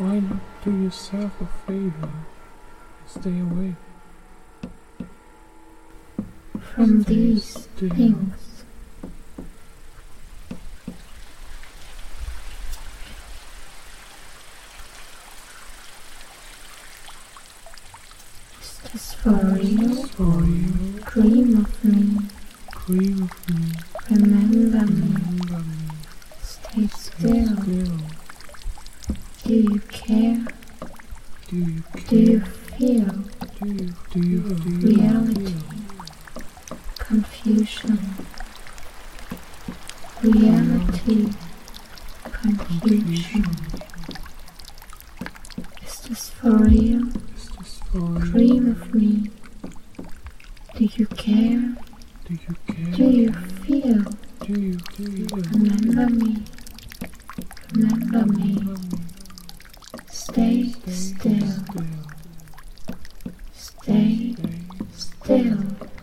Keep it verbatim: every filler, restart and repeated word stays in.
Why not do yourself a favor and stay away from these still. things? Is this for real? For you, Dream of me. dream of me, Remember me. remember me, Stay stay still. still. Do you care? Do you Do care? you feel Do you, do you feel reality? Confusion. Reality. Confusion. Is this for real? Is this for you? Dream of me. Do you care? Do you care? Do you feel? Do you feel? Remember me. Remember me. Remember me. Stay Stay still. still. Stay Stay still.